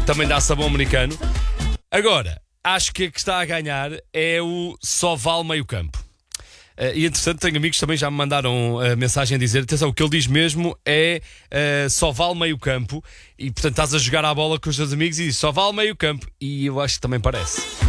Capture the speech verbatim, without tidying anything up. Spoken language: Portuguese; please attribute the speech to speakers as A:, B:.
A: também dá sabão americano. Agora, acho que a que está a ganhar é o só vale meio campo. Uh, e entretanto tenho amigos que também já me mandaram uh, mensagem a dizer, atenção, o que ele diz mesmo é uh, só vale meio campo. E portanto estás a jogar à bola com os teus amigos e diz só vale meio campo. E eu acho que também parece.